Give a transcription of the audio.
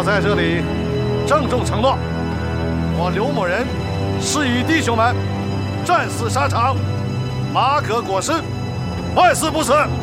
我在这里郑重承诺，我刘某人誓与弟兄们战死沙场，马可裹尸，万死不辞。